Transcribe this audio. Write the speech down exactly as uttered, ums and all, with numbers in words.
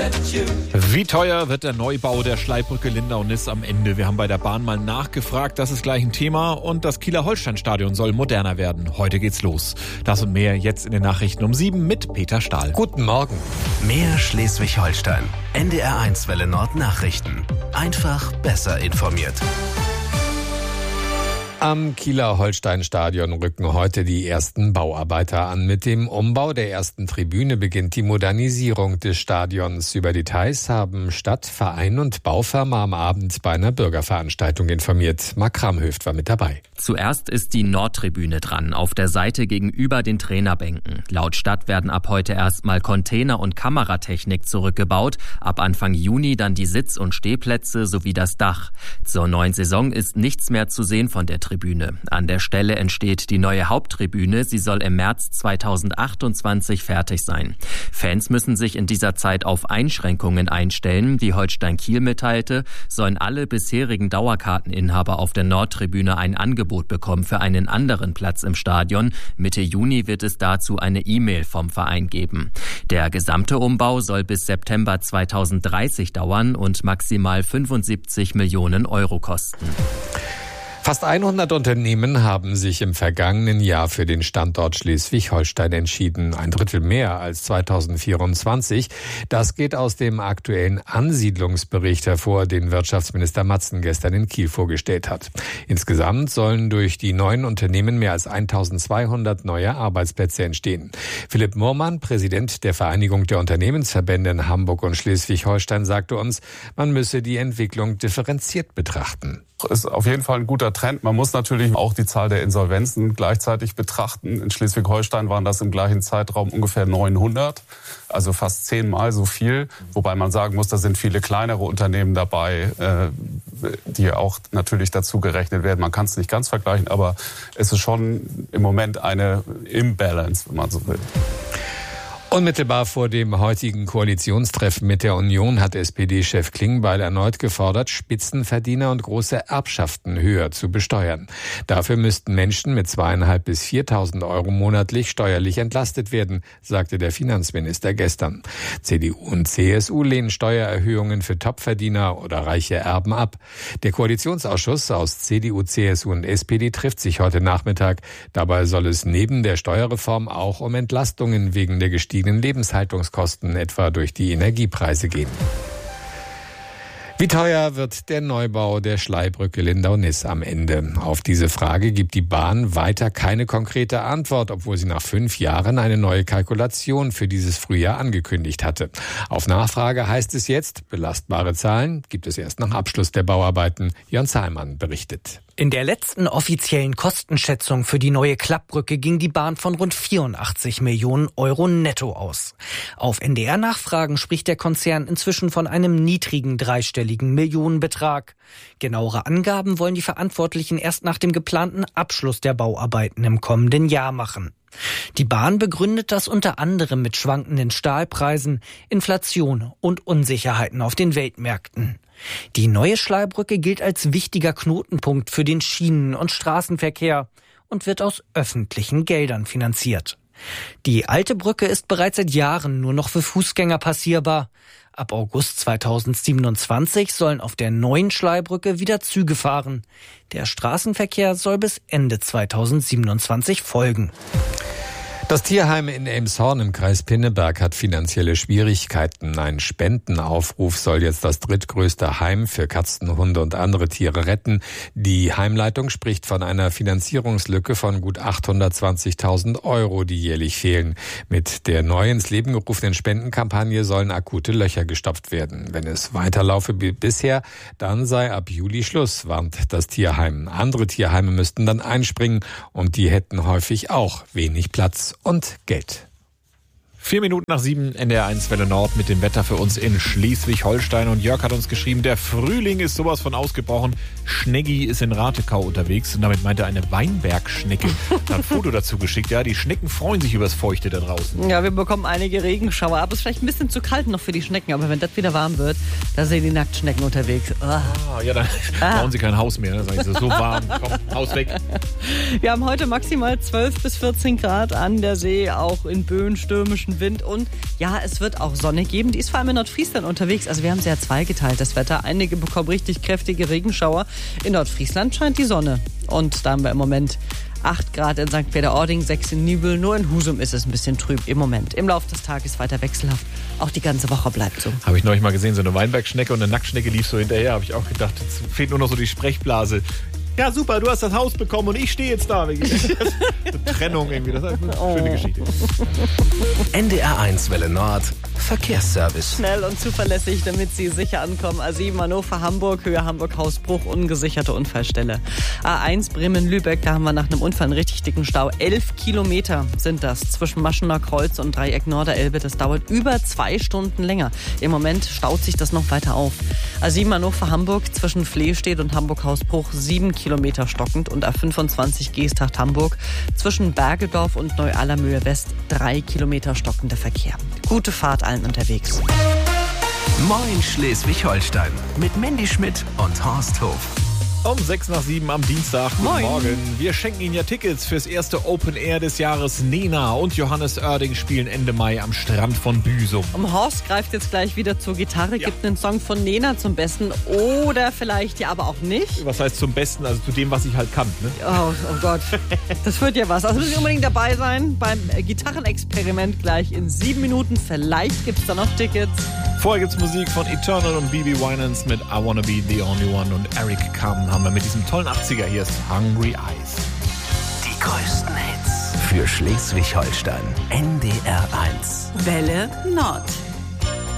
Wie teuer wird der Neubau der Schleibrücke Lindau-Niss am Ende? Wir haben bei der Bahn mal nachgefragt, das ist gleich ein Thema. Und das Kieler Holstein-Stadion soll moderner werden. Heute geht's los. Das und mehr jetzt in den Nachrichten um sieben mit Peter Stahl. Guten Morgen. Mehr Schleswig-Holstein. N D R eins Welle Nord Nachrichten. Einfach besser informiert. Am Kieler Holstein-Stadion rücken heute die ersten Bauarbeiter an. Mit dem Umbau der ersten Tribüne beginnt die Modernisierung des Stadions. Über Details haben Stadt, Verein und Baufirma am Abend bei einer Bürgerveranstaltung informiert. Mark Kramhöft war mit dabei. Zuerst ist die Nordtribüne dran, auf der Seite gegenüber den Trainerbänken. Laut Stadt werden ab heute erstmal Container- und Kameratechnik zurückgebaut. Ab Anfang Juni dann die Sitz- und Stehplätze sowie das Dach. Zur neuen Saison ist nichts mehr zu sehen von der Tribüne. An der Stelle entsteht die neue Haupttribüne. Sie soll im März zweitausendachtundzwanzig fertig sein. Fans müssen sich in dieser Zeit auf Einschränkungen einstellen. Wie Holstein Kiel mitteilte, sollen alle bisherigen Dauerkarteninhaber auf der Nordtribüne ein Angebot bekommen für einen anderen Platz im Stadion. Mitte Juni wird es dazu eine E-Mail vom Verein geben. Der gesamte Umbau soll bis September zweitausenddreißig dauern und maximal fünfundsiebzig Millionen Euro kosten. Fast hundert Unternehmen haben sich im vergangenen Jahr für den Standort Schleswig-Holstein entschieden. Ein Drittel mehr als zweitausendvierundzwanzig. Das geht aus dem aktuellen Ansiedlungsbericht hervor, den Wirtschaftsminister Matzen gestern in Kiel vorgestellt hat. Insgesamt sollen durch die neuen Unternehmen mehr als eintausendzweihundert neue Arbeitsplätze entstehen. Philipp Murmann, Präsident der Vereinigung der Unternehmensverbände in Hamburg und Schleswig-Holstein, sagte uns, man müsse die Entwicklung differenziert betrachten. Ist auf jeden Fall ein guter Trend. Man muss natürlich auch die Zahl der Insolvenzen gleichzeitig betrachten. In Schleswig-Holstein waren das im gleichen Zeitraum ungefähr neunhundert, also fast zehnmal so viel. Wobei man sagen muss, da sind viele kleinere Unternehmen dabei, die auch natürlich dazu gerechnet werden. Man kann es nicht ganz vergleichen, aber es ist schon im Moment eine Imbalance, wenn man so will. Unmittelbar vor dem heutigen Koalitionstreffen mit der Union hat S P D-Chef Klingbeil erneut gefordert, Spitzenverdiener und große Erbschaften höher zu besteuern. Dafür müssten Menschen mit zweieinhalb bis viertausend Euro monatlich steuerlich entlastet werden, sagte der Finanzminister gestern. C D U und C S U lehnen Steuererhöhungen für Topverdiener oder reiche Erben ab. Der Koalitionsausschuss aus C D U, C S U und S P D trifft sich heute Nachmittag. Dabei soll es neben der Steuerreform auch um Entlastungen wegen der gestiegenen Lebenshaltungskosten, etwa durch die Energiepreise, gehen. Wie teuer wird der Neubau der Schleibrücke Lindau-Niss am Ende? Auf diese Frage gibt die Bahn weiter keine konkrete Antwort, obwohl sie nach fünf Jahren eine neue Kalkulation für dieses Frühjahr angekündigt hatte. Auf Nachfrage heißt es jetzt, belastbare Zahlen gibt es erst nach Abschluss der Bauarbeiten. Jörn Zahlmann berichtet. In der letzten offiziellen Kostenschätzung für die neue Klappbrücke ging die Bahn von rund vierundachtzig Millionen Euro netto aus. Auf N D R-Nachfragen spricht der Konzern inzwischen von einem niedrigen dreistelligen Millionenbetrag. Genauere Angaben wollen die Verantwortlichen erst nach dem geplanten Abschluss der Bauarbeiten im kommenden Jahr machen. Die Bahn begründet das unter anderem mit schwankenden Stahlpreisen, Inflation und Unsicherheiten auf den Weltmärkten. Die neue Schleibrücke gilt als wichtiger Knotenpunkt für den Schienen- und Straßenverkehr und wird aus öffentlichen Geldern finanziert. Die alte Brücke ist bereits seit Jahren nur noch für Fußgänger passierbar. Ab August zweitausendsiebenundzwanzig sollen auf der neuen Schleibrücke wieder Züge fahren. Der Straßenverkehr soll bis Ende zweitausendsiebenundzwanzig folgen. Das Tierheim in Elmshorn im Kreis Pinneberg hat finanzielle Schwierigkeiten. Ein Spendenaufruf soll jetzt das drittgrößte Heim für Katzen, Hunde und andere Tiere retten. Die Heimleitung spricht von einer Finanzierungslücke von gut achthundertzwanzigtausend Euro, die jährlich fehlen. Mit der neu ins Leben gerufenen Spendenkampagne sollen akute Löcher gestopft werden. Wenn es weiterlaufe wie bisher, dann sei ab Juli Schluss, warnt das Tierheim. Andere Tierheime müssten dann einspringen und die hätten häufig auch wenig Platz und Geld. Vier Minuten nach sieben, N D R eins Welle Nord mit dem Wetter für uns in Schleswig-Holstein. Und Jörg hat uns geschrieben, der Frühling ist sowas von ausgebrochen. Schneggi ist in Ratekau unterwegs und damit meint er eine Weinbergschnecke. Hat ein Foto dazu geschickt. Ja, die Schnecken freuen sich übers Feuchte da draußen. Ja, wir bekommen einige Regenschauer. Aber es ist vielleicht ein bisschen zu kalt noch für die Schnecken. Aber wenn das wieder warm wird, da sind die Nacktschnecken unterwegs. Oh. Ah, ja, dann ah. bauen sie kein Haus mehr. Dann sagen sie, so warm, komm, Haus weg. Wir haben heute maximal zwölf bis vierzehn Grad an der See, auch in Böen, stürmischen frischen Wind und ja, es wird auch Sonne geben. Die ist vor allem in Nordfriesland unterwegs. Also wir haben sehr zweigeteiltes Wetter. Einige bekommen richtig kräftige Regenschauer. In Nordfriesland scheint die Sonne. Und da haben wir im Moment acht Grad in Sankt Peter-Ording, sechs in Nibel. Nur in Husum ist es ein bisschen trüb im Moment. Im Laufe des Tages weiter wechselhaft. Auch die ganze Woche bleibt so. Habe ich neulich mal gesehen, so eine Weinbergschnecke und eine Nacktschnecke lief so hinterher. Habe ich auch gedacht, jetzt fehlt nur noch so die Sprechblase. Ja, super, du hast das Haus bekommen und ich stehe jetzt da. Trennung irgendwie, das ist eine oh. schöne Geschichte. N D R eins Welle Nord, Verkehrsservice. Schnell und zuverlässig, damit Sie sicher ankommen. A sieben Hannover, Hamburg, Höhe Hamburg-Hausbruch, ungesicherte Unfallstelle. A eins Bremen-Lübeck, da haben wir nach einem Unfall einen richtig dicken Stau. Elf Kilometer sind das zwischen Maschener Kreuz und Dreieck Norderelbe. Das dauert über zwei Stunden länger. Im Moment staut sich das noch weiter auf. A sieben Hannover, Hamburg, zwischen Flehstedt und Hamburg-Hausbruch, sieben Kilometer stockend. Und A fünfundzwanzig Geesthacht-Hamburg, zwischen Bergedorf und Neu-Allermöhe West, drei Kilometer stockender Verkehr. Gute Fahrt allen unterwegs. Moin Schleswig-Holstein mit Mandy Schmidt und Horst Hof. Um sechs nach sieben am Dienstag. Guten Moin. Morgen. Wir schenken Ihnen ja Tickets fürs erste Open Air des Jahres. Nena und Johannes Oerding spielen Ende Mai am Strand von Büsum. Um Horst greift jetzt gleich wieder zur Gitarre, Ja. gibt einen Song von Nena zum Besten oder vielleicht ja aber auch nicht. Was heißt zum Besten? Also zu dem, was ich halt kann. Ne? Oh, oh Gott, das wird ja was. Also müssen Sie unbedingt dabei sein beim äh, Gitarrenexperiment gleich in sieben Minuten. Vielleicht gibt es da noch Tickets. Vorher gibt's Musik von Eternal und B B Winans mit I Wanna Be The Only One und Eric Carmen haben wir mit diesem tollen achtziger. Hier ist Hungry Eyes. Die größten Hits für Schleswig-Holstein. N D R eins. Welle Nord.